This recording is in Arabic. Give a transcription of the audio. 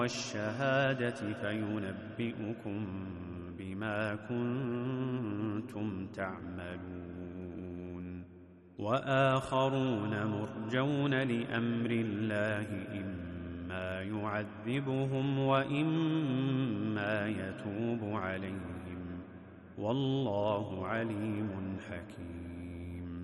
والشهادة فينبئكم بما كنتم تعملون. وآخرون مرجون لأمر الله إما يعذبهم وإما يتوب عليهم والله عليم حكيم.